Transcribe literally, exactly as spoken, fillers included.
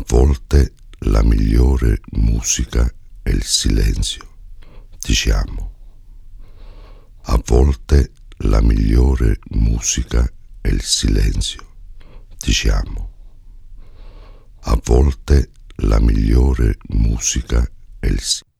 volte la migliore musica è il silenzio. Diciamo. A volte la migliore musica è il silenzio. Diciamo. A volte la migliore musica è il silenzio.